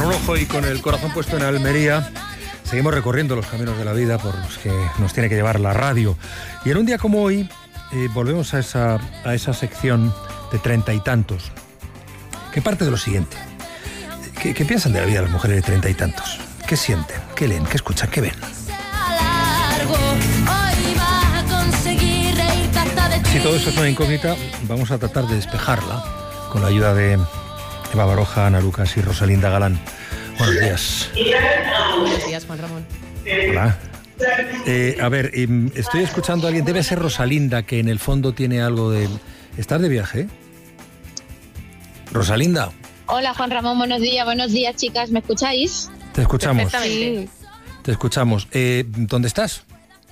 Con un ojo y con el corazón puesto en Almería, seguimos recorriendo los caminos de la vida por los que nos tiene que llevar la radio. Y en un día como hoy, volvemos a esa sección de 30 y tantos, que parte de lo siguiente. ¿Qué piensan de la vida de las mujeres de 30 y tantos? ¿Qué sienten? ¿Qué leen? ¿Qué escuchan? ¿Qué ven? Si todo esto es una incógnita, vamos a tratar de despejarla con la ayuda de Eva Baroja, Ana Lucas y Rosalinda Galán. Buenos días. Buenos días, Juan Ramón. Hola. A ver, estoy escuchando a alguien, debe ser Rosalinda, que en el fondo tiene algo de... ¿Estás de viaje? ¿Rosalinda? Hola, Juan Ramón, buenos días, chicas, ¿me escucháis? Te escuchamos. Perfectamente. Te escuchamos. ¿Dónde estás?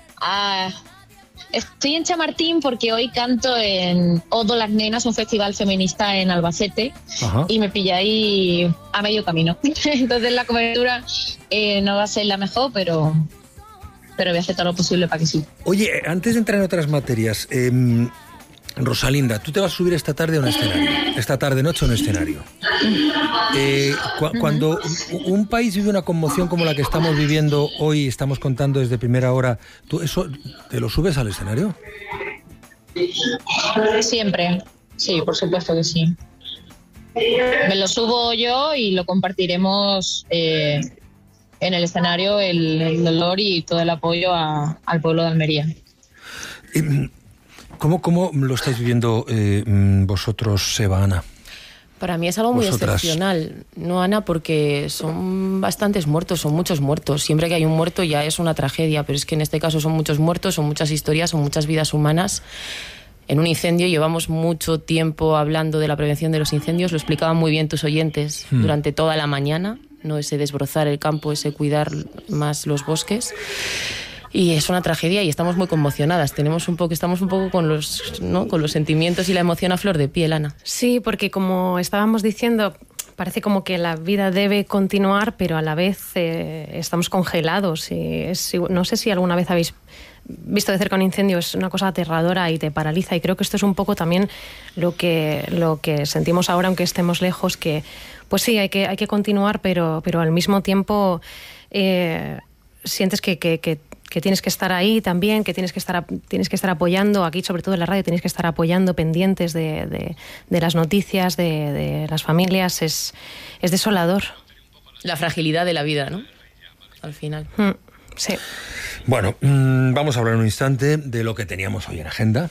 Estoy en Chamartín porque hoy canto en Odo las Nenas, un festival feminista en Albacete. Ajá. Y me pilláis a medio camino. Entonces la cobertura no va a ser la mejor, pero voy a hacer todo lo posible para que sí. Oye, antes de entrar en otras materias, Rosalinda, tú te vas a subir esta tarde a un escenario, esta tarde-noche a un escenario. Cuando un país vive una conmoción como la que estamos viviendo hoy, estamos contando desde primera hora, ¿tú eso te lo subes al escenario? Siempre, sí, por supuesto que sí. Me lo subo yo y lo compartiremos en el escenario, el dolor y todo el apoyo al pueblo de Almería. ¿Cómo lo estáis viviendo vosotros, Eva, Ana? Para mí es algo muy Vosotras. excepcional, ¿no, Ana? Porque son bastantes muertos, son muchos muertos. Siempre que hay un muerto ya es una tragedia, pero es que en este caso son muchos muertos, son muchas historias, son muchas vidas humanas. En un incendio llevamos mucho tiempo hablando de la prevención de los incendios, lo explicaban muy bien tus oyentes durante toda la mañana, ¿no? Ese desbrozar el campo, ese cuidar más los bosques. Y es una tragedia y estamos muy conmocionadas. Estamos un poco con los sentimientos y la emoción a flor de piel, Ana. Sí, porque como estábamos diciendo, parece como que la vida debe continuar, pero a la vez estamos congelados. No sé si alguna vez habéis visto de cerca un incendio, es una cosa aterradora y te paraliza. Y creo que esto es un poco también lo que sentimos ahora, aunque estemos lejos, que pues sí, hay que continuar, pero al mismo tiempo sientes que tienes que estar ahí también, que tienes que estar apoyando, aquí sobre todo en la radio tienes que estar apoyando, pendientes de las noticias, de las familias, es desolador. La fragilidad de la vida, ¿no? Al final. Sí. Bueno, vamos a hablar un instante de lo que teníamos hoy en agenda,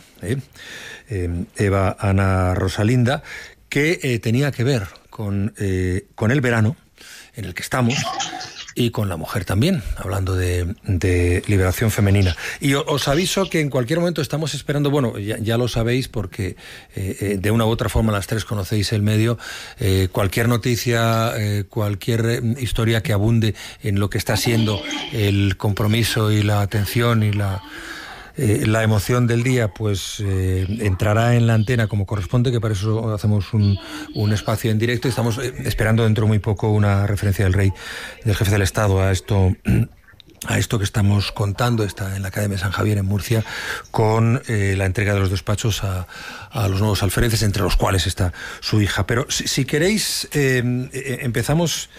Eva, Ana, Rosalinda, que tenía que ver con el verano en el que estamos, y con la mujer también, hablando de liberación femenina. Y os aviso que en cualquier momento estamos esperando, bueno, ya lo sabéis porque de una u otra forma las tres conocéis el medio, cualquier noticia, cualquier historia que abunde en lo que está siendo el compromiso y la atención y la emoción del día, pues entrará en la antena como corresponde, que para eso hacemos un espacio en directo y estamos esperando dentro de muy poco una referencia del rey, del jefe del Estado a esto que estamos contando. Está en la Academia San Javier en Murcia con la entrega de los despachos a los nuevos alféreces, entre los cuales está su hija. Pero si queréis, empezamos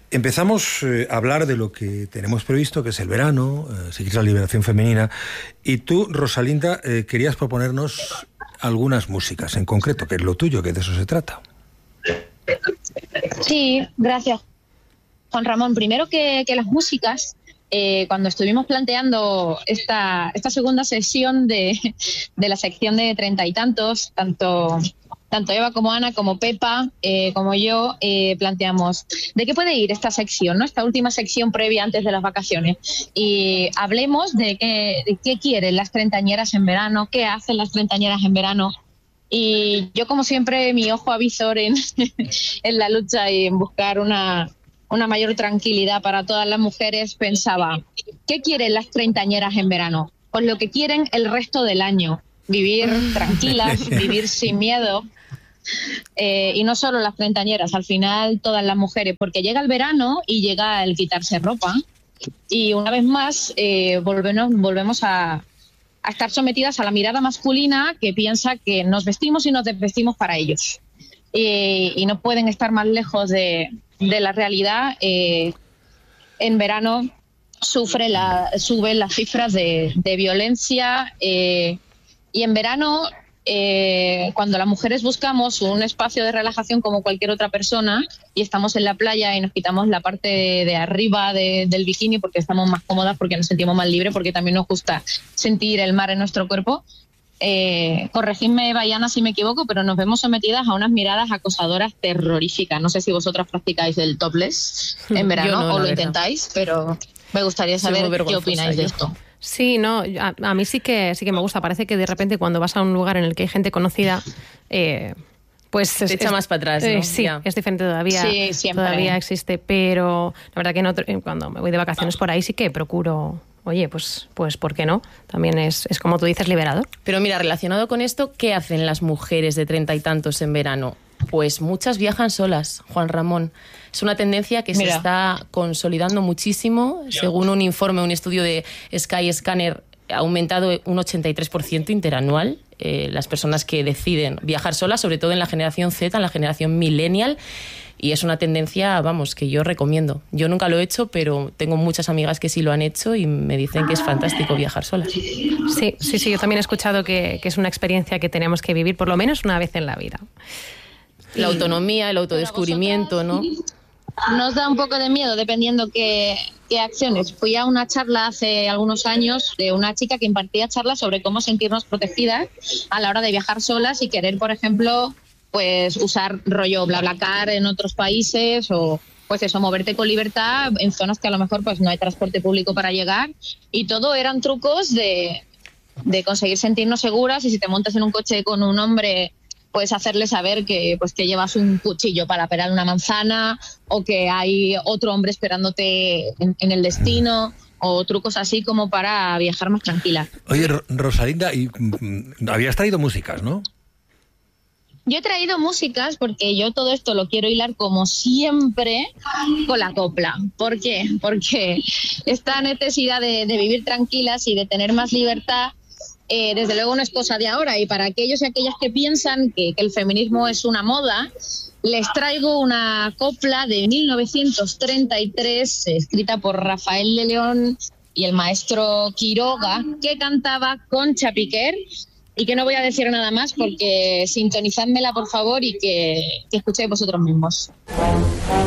a hablar de lo que tenemos previsto, que es el verano, si quieres la liberación femenina. Y tú, Rosalinda, querías proponernos algunas músicas en concreto, que es lo tuyo, que de eso se trata. Sí, gracias, Juan Ramón. Primero que las músicas, cuando estuvimos planteando esta segunda sesión de la sección de 30 y tantos, tanto Eva como Ana, como Pepa, como yo, planteamos de qué puede ir esta sección, ¿no? Esta última sección previa antes de las vacaciones. Y hablemos de qué quieren las treintañeras en verano, qué hacen las treintañeras en verano. Y yo, como siempre, mi ojo avisor en la lucha y en buscar una mayor tranquilidad para todas las mujeres, pensaba, ¿qué quieren las treintañeras en verano? Pues lo que quieren el resto del año, vivir tranquilas, vivir sin miedo. Y no solo las treintañeras, al final todas las mujeres, porque llega el verano y llega el quitarse ropa y una vez más volvemos a estar sometidas a la mirada masculina que piensa que nos vestimos y nos desvestimos para ellos, y no pueden estar más lejos de la realidad, en verano suben las cifras de violencia, y en verano, cuando las mujeres buscamos un espacio de relajación como cualquier otra persona y estamos en la playa y nos quitamos la parte de arriba del bikini porque estamos más cómodas, porque nos sentimos más libres, porque también nos gusta sentir el mar en nuestro cuerpo, corregidme, Baiana, si me equivoco, pero nos vemos sometidas a unas miradas acosadoras terroríficas. No sé si vosotras practicáis el topless en verano o lo intentáis, pero me gustaría saber qué opináis de esto. Sí, no, a mí sí que me gusta. Parece que de repente cuando vas a un lugar en el que hay gente conocida, pues te echa más para atrás, ¿no? Sí, ya. Es diferente todavía. Sí, siempre. Todavía existe, pero la verdad que cuando me voy de vacaciones por ahí sí que procuro, oye, pues ¿por qué no? También es como tú dices, liberador. Pero mira, relacionado con esto, ¿qué hacen las mujeres de 30 y tantos en verano? Pues muchas viajan solas, Juan Ramón. Es una tendencia que se está consolidando muchísimo. Según un informe, un estudio de Skyscanner, ha aumentado un 83% interanual las personas que deciden viajar solas, sobre todo en la generación Z, en la generación millennial. Y es una tendencia, vamos, que yo recomiendo. Yo nunca lo he hecho, pero tengo muchas amigas que sí lo han hecho y me dicen que es fantástico viajar solas. Sí, yo también he escuchado que es una experiencia que tenemos que vivir por lo menos una vez en la vida. La autonomía, el autodescubrimiento, ¿no? Nos da un poco de miedo dependiendo qué acciones. Fui a una charla hace algunos años de una chica que impartía charlas sobre cómo sentirnos protegidas a la hora de viajar solas y querer, por ejemplo, pues usar rollo BlaBlaCar en otros países o pues eso, moverte con libertad en zonas que a lo mejor pues no hay transporte público para llegar, y todo eran trucos de conseguir sentirnos seguras. Y si te montas en un coche con un hombre, puedes hacerle saber que llevas un cuchillo para pelar una manzana, o que hay otro hombre esperándote en el destino, o trucos así como para viajar más tranquila. Oye, Rosalinda, habías traído músicas, ¿no? Yo he traído músicas porque yo todo esto lo quiero hilar, como siempre, con la copla. ¿Por qué? Porque esta necesidad de vivir tranquilas y de tener más libertad, desde luego no es cosa de ahora. Y para aquellos y aquellas que piensan que el feminismo es una moda, les traigo una copla de 1933, escrita por Rafael de León y el maestro Quiroga, que cantaba Concha Piquer, y que no voy a decir nada más porque sintonizádmela, por favor, y que escuchéis vosotros mismos.